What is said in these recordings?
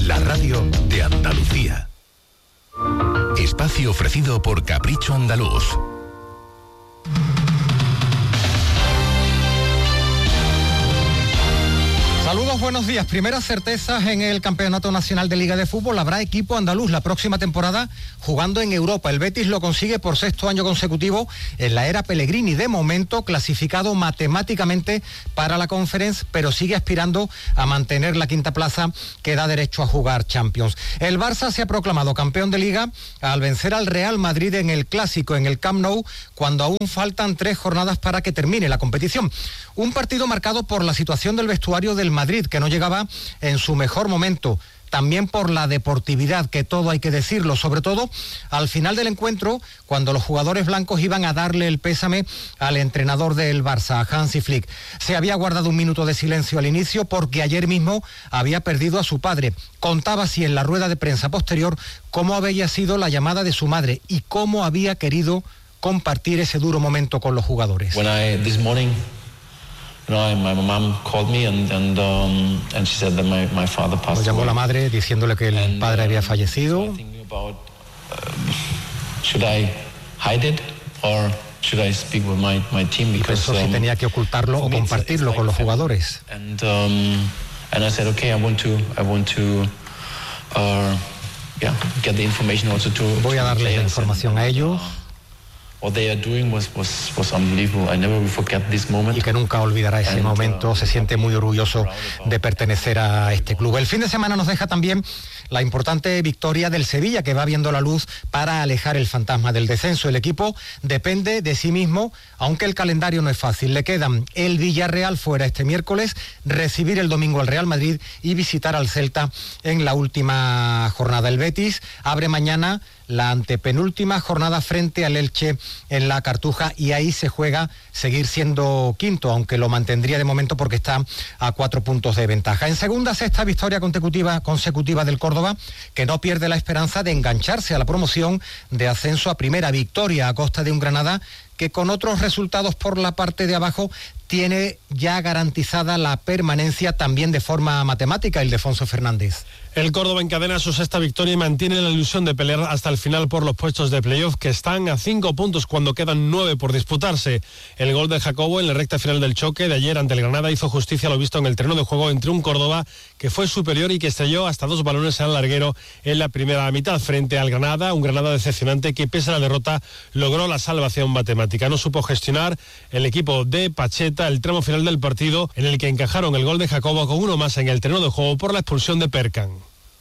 la radio de Andalucía. Espacio ofrecido por Capricho Andaluz. Saludos, buenos días. Primeras certezas en el Campeonato Nacional de Liga de Fútbol. Habrá equipo andaluz la próxima temporada jugando en Europa. El Betis lo consigue por sexto año consecutivo en la era Pellegrini. De momento clasificado matemáticamente para la Conference, pero sigue aspirando a mantener la quinta plaza que da derecho a jugar Champions. El Barça se ha proclamado campeón de Liga al vencer al Real Madrid en el Clásico, en el Camp Nou, cuando aún faltan 3 jornadas para que termine la competición. Un partido marcado por la situación del vestuario del Madrid, que no llegaba en su mejor momento. También por la deportividad, que todo hay que decirlo, sobre todo al final del encuentro, cuando los jugadores blancos iban a darle el pésame al entrenador del Barça, a Hansi Flick. Se había guardado un minuto de silencio al inicio porque ayer mismo había perdido a su padre. Contaba así en la rueda de prensa posterior cómo había sido la llamada de su madre y cómo había querido compartir ese duro momento con los jugadores. This morning, my mom called me and she said that my father passed away. Lo llamó la madre diciéndole que el padre había fallecido. Should I hide it or should I speak with my team? Y pensó si tenía que ocultarlo o compartirlo con los jugadores. And I said, okay, I want to get the information also to. Voy a darles la información a ellos. What they are doing was unbelievable. I never will forget this moment. Y que nunca olvidará ese momento. Se siente muy orgulloso de pertenecer a este club. El fin de semana nos deja también la importante victoria del Sevilla, que va viendo la luz para alejar el fantasma del descenso. El equipo depende de sí mismo, aunque el calendario no es fácil. Le quedan el Villarreal fuera este miércoles, recibir el domingo al Real Madrid y visitar al Celta en la última jornada. El Betis abre mañana la antepenúltima jornada frente al Elche en la Cartuja y ahí se juega seguir siendo quinto, aunque lo mantendría de momento porque está a 4 puntos de ventaja. En segunda, sexta victoria consecutiva del Córdoba, que no pierde la esperanza de engancharse a la promoción de ascenso a primera. Victoria a costa de un Granada que con otros resultados por la parte de abajo tiene ya garantizada la permanencia también de forma matemática, Ildefonso Fernández. El Córdoba encadena su sexta victoria y mantiene la ilusión de pelear hasta el final por los puestos de playoff, que están a 5 puntos cuando quedan 9 por disputarse. El gol de Jacobo en la recta final del choque de ayer ante el Granada hizo justicia a lo visto en el terreno de juego entre un Córdoba que fue superior y que estrelló hasta 2 balones al larguero en la primera mitad frente al Granada, un Granada decepcionante que pese a la derrota logró la salvación matemática. No supo gestionar el equipo de Pacheta el tramo final del partido, en el que encajaron el gol de Jacobo con uno más en el terreno de juego por la expulsión de Perkan.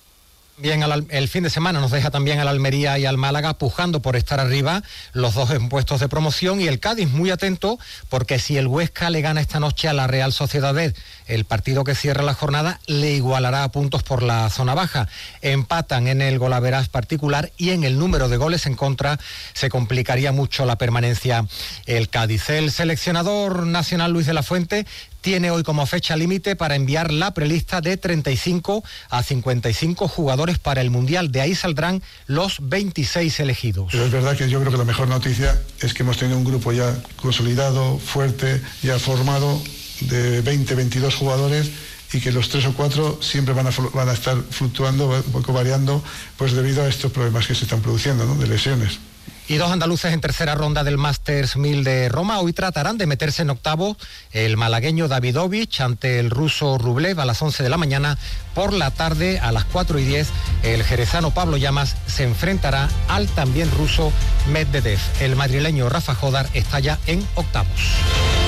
Bien, el fin de semana nos deja también al Almería y al Málaga pujando por estar arriba, los dos en puestos de promoción, y el Cádiz muy atento porque si el Huesca le gana esta noche a la Real Sociedad B, el partido que cierra la jornada, le igualará a puntos por la zona baja. Empatan en el golaveras particular y en el número de goles en contra se complicaría mucho la permanencia el Cádiz. El seleccionador nacional Luis de la Fuente tiene hoy como fecha límite para enviar la prelista de 35 a 55 jugadores para el Mundial. De ahí saldrán los 26 elegidos. Pero es verdad que yo creo que la mejor noticia es que hemos tenido un grupo ya consolidado, fuerte, ya formado, de 20, 22 jugadores, y que los 3 o 4 siempre van a estar fluctuando, un poco variando, pues debido a estos problemas que se están produciendo, ¿no?, de lesiones. Y 2 andaluces en tercera ronda del Masters 1000 de Roma. Hoy tratarán de meterse en octavos el malagueño Davidovich ante el ruso Rublev a las 11 de la mañana. Por la tarde, a las 4:10, el jerezano Pablo Llamas se enfrentará al también ruso Medvedev. El madrileño Rafa Jodar está ya en octavos.